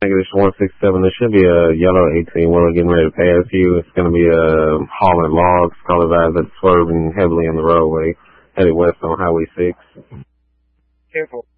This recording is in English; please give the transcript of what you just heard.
Negative 167. There should be a yellow 18-wheeler getting ready to pass you. It's going to be hauling logs, color that's swerving heavily on the roadway, headed west on Highway 6. Careful.